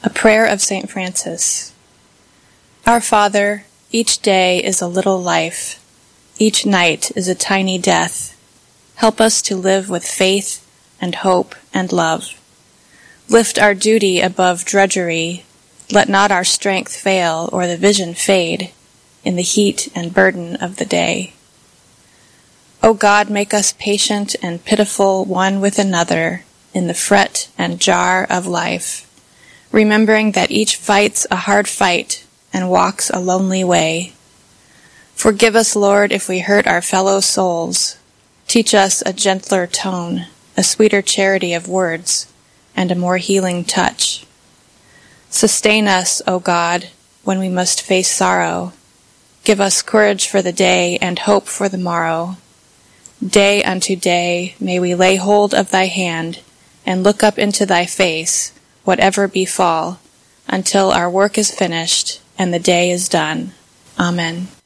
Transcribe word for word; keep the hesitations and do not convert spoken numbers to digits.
A prayer of Saint Francis. Our Father, each day is a little life. Each night is a tiny death. Help us to live with faith and hope and love. Lift our duty above drudgery. Let not our strength fail or the vision fade in the heat and burden of the day. O God, make us patient and pitiful one with another in the fret and jar of life, remembering that each fights a hard fight and walks a lonely way. Forgive us, Lord, if we hurt our fellow souls. Teach us a gentler tone, a sweeter charity of words, and a more healing touch. Sustain us, O God, when we must face sorrow. Give us courage for the day and hope for the morrow. Day unto day may we lay hold of thy hand and look up into thy face, whatever befall, until our work is finished and the day is done. Amen.